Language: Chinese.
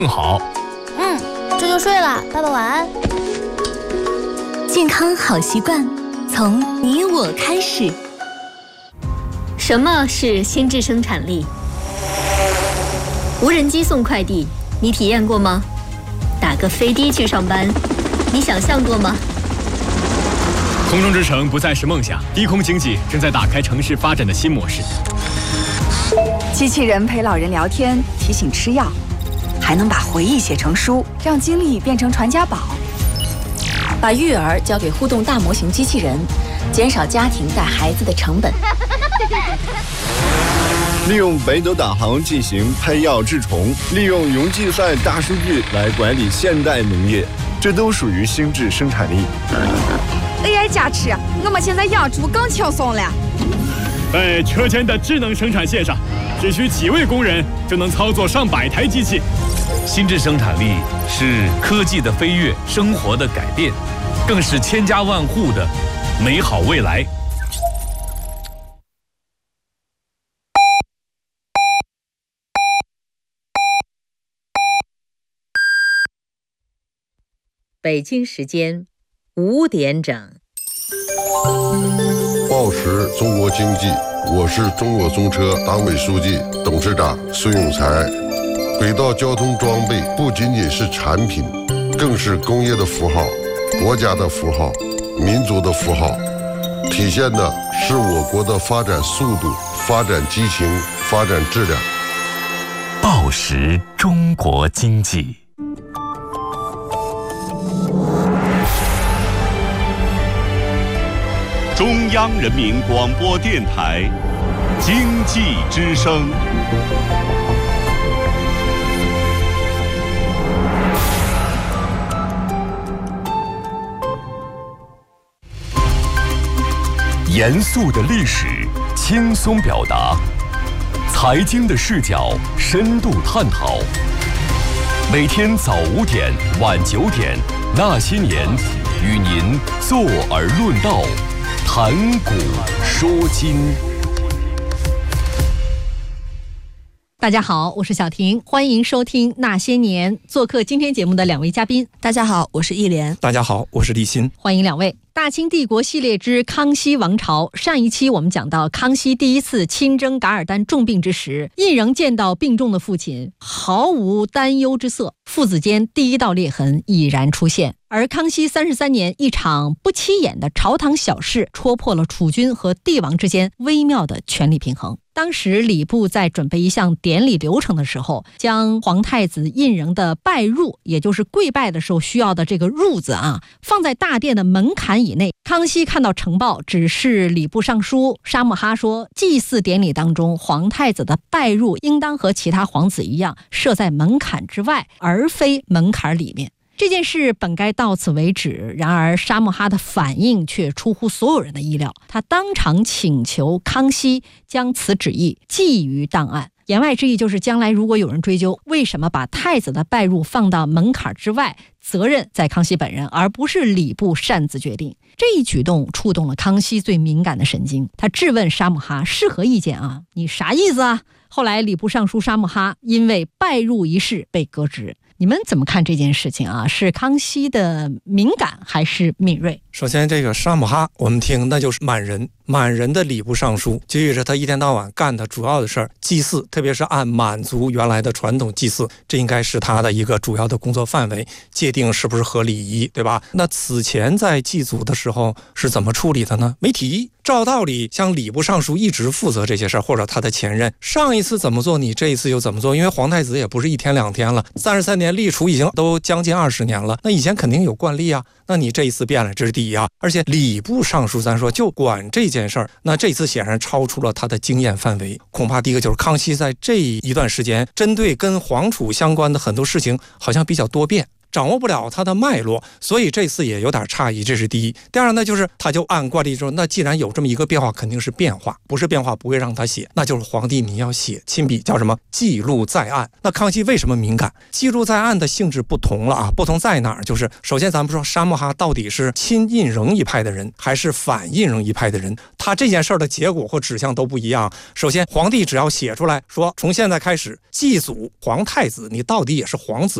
更好。 这就睡了，爸爸晚安。 健康好习惯，从你我开始。 什么是心智生产力？无人机送快递，你体验过吗？打个飞的去上班，你想象过吗？ 空中之城不再是梦想，低空经济正在打开城市发展的新模式。 机器人陪老人聊天，提醒吃药，还能把回忆写成书，让经历变成传家宝。 把育儿交给互动大模型机器人，减少家庭带孩子的成本。 利用北斗导航进行喷药治虫，利用云计算大数据来管理现代农业，这都属于心智生产力。 AI 加持，我们现在养猪更轻松了。 在车间的智能生产线上，只需几位工人就能操作上百台机器。 心智生产力是科技的飞跃，生活的改变，更是千家万户的美好未来。 北京时间5点整。 报时中国经济，我是中国中车党委书记、董事长孙永才。轨道交通装备不仅仅是产品，更是工业的符号、国家的符号、民族的符号，体现的是我国的发展速度、发展激情、发展质量。 报时中国经济。 中央人民广播电台经济之声。 严肃的历史，轻松表达；财经的视角，深度探讨。每天早5点，晚9点，那些年，与您坐而论道，谈古说今。 大家好，我是小婷，欢迎收听那些年。做客今天节目的2位嘉宾。 大家好，我是忆莲。 大家好，我是立新。 欢迎2位。大清帝国系列之康熙王朝，上一期我们讲到康熙第一次亲征噶尔丹重病之时，胤禛见到病重的父亲，毫无担忧之色，父子间第一道裂痕已然出现。而康熙33年，一场不起眼的朝堂小事戳破了储君和帝王之间微妙的权力平衡。当时礼部在准备一项典礼流程的时候，将皇太子胤禛的拜褥，也就是跪拜的时候需要的这个褥子放在大殿的门槛以内。康熙看到呈报，指示礼部尚书沙木哈说，祭祀典礼当中，皇太子的拜褥应当和其他皇子一样设在门槛之外，而非门槛里面。这件事本该到此为止，然而沙木哈的反应却出乎所有人的意料，他当场请求康熙将此旨意记于档案。言外之意就是将来如果有人追究为什么把太子的拜褥放到门槛之外，责任在康熙本人，而不是礼部擅自决定。这一举动触动了康熙最敏感的神经，他质问沙木哈是何意见你啥意思啊？后来礼部尚书沙木哈因为拜褥一事被革职。你们怎么看这件事情是康熙的敏感还是敏锐？ 首先这个沙木哈我们听那就是满人的礼部尚书，就意味着他一天到晚干的主要的事儿祭祀，特别是按满族原来的传统祭祀，这应该是他的一个主要的工作范围，界定是不是合礼仪，对吧？那此前在祭祖的时候是怎么处理的呢？没提。照道理像礼部尚书一直负责这些事儿，或者他的前任上一次怎么做你这一次又怎么做，因为皇太子也不是1天2天了，33年立储已经都将近20年了，那以前肯定有惯例那你这一次变了，这是第一而且礼部尚书咱说就管这件事儿，那这次显然超出了他的经验范围。恐怕第一个就是康熙在这一段时间针对跟皇储相关的很多事情好像比较多变， 掌握不了它的脉络，所以这次也有点诧异，这是第一。第二呢，就是他就按惯例说，那既然有这么一个变化，肯定是变化，不是变化不会让他写，那就是皇帝你要写亲笔，叫什么记录在案。那康熙为什么敏感？记录在案的性质不同了啊，不同在哪儿？就是首先咱们说沙木哈到底是亲胤禛一派的人，还是反胤禛一派的人，他这件事儿的结果或指向都不一样。首先皇帝只要写出来说，从现在开始祭祖皇太子，你到底也是皇子